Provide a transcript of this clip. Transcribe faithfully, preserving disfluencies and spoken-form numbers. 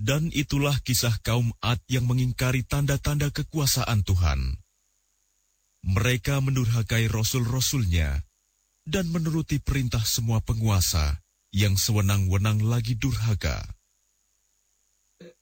Dan itulah kisah kaum Ad yang mengingkari tanda-tanda kekuasaan Tuhan. Mereka mendurhakai rasul-rasulnya dan menuruti perintah semua penguasa yang sewenang-wenang lagi durhaka.